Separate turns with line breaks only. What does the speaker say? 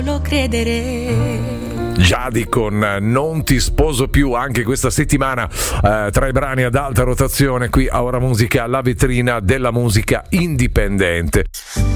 Lo credere.
Giadi con Non ti sposo più, anche questa settimana tra i brani ad alta rotazione qui a Ora Musica, la vetrina della musica indipendente.